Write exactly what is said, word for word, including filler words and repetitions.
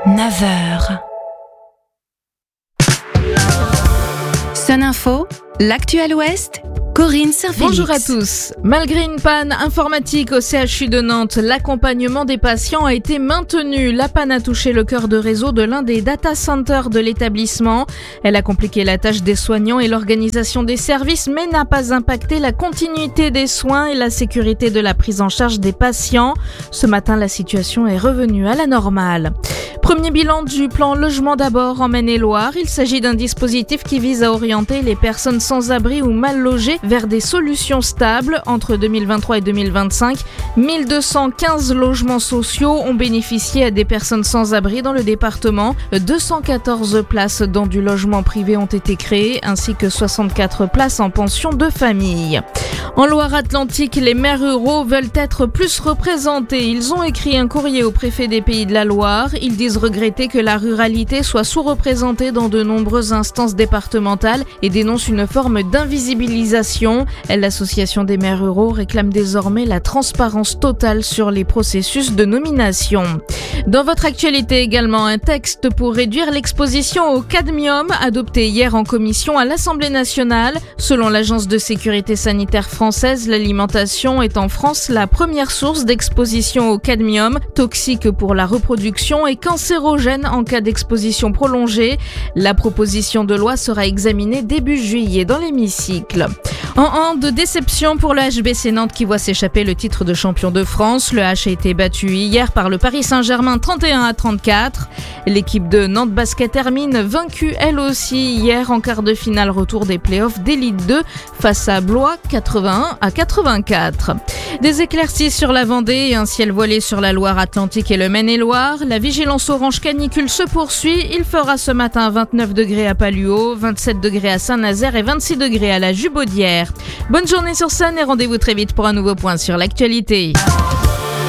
neuf heures. Sun Info, l'actuel Ouest, Corinne Saint-Félix. Bonjour à tous. Malgré une panne informatique au C H U de Nantes, l'accompagnement des patients a été maintenu. La panne a touché le cœur de réseau de l'un des data centers de l'établissement. Elle a compliqué la tâche des soignants et l'organisation des services, mais n'a pas impacté la continuité des soins et la sécurité de la prise en charge des patients. Ce matin, la situation est revenue à la normale. Premier bilan du plan Logement d'abord en Maine-et-Loire. Il s'agit d'un dispositif qui vise à orienter les personnes sans abri ou mal logées vers des solutions stables. Entre deux mille vingt-trois et deux mille vingt-cinq, mille deux cent quinze logements sociaux ont bénéficié à des personnes sans abri dans le département. deux cent quatorze places dans du logement privé ont été créées, ainsi que soixante-quatre places en pension de famille. En Loire-Atlantique, les maires ruraux veulent être plus représentés. Ils ont écrit un courrier au préfet des Pays de la Loire. Ils disent regretter que la ruralité soit sous-représentée dans de nombreuses instances départementales et dénoncent une forme d'invisibilisation. L'association des maires ruraux réclame désormais la transparence totale sur les processus de nomination. Dans votre actualité également, un texte pour réduire l'exposition au cadmium adopté hier en commission à l'Assemblée nationale. Selon l'Agence de sécurité sanitaire française, l'alimentation est en France la première source d'exposition au cadmium, toxique pour la reproduction et cancérogène en cas d'exposition prolongée. La proposition de loi sera examinée début juillet dans l'hémicycle. En hand, de déception pour le H B C Nantes qui voit s'échapper le titre de champion de France. Le H a été battu hier par le Paris Saint-Germain trente et un à trente-quatre. L'équipe de Nantes Basket termine vaincue elle aussi hier en quart de finale retour des playoffs d'Élite deux face à Blois quatre-vingt-un à quatre-vingt-quatre. Des éclaircies sur la Vendée et un ciel voilé sur la Loire-Atlantique et le Maine-et-Loire. La vigilance orange canicule se poursuit. Il fera ce matin vingt-neuf degrés à Palluau, vingt-sept degrés à Saint-Nazaire et vingt-six degrés à la Jubaudière. Bonne journée sur Sun et rendez-vous très vite pour un nouveau point sur l'actualité.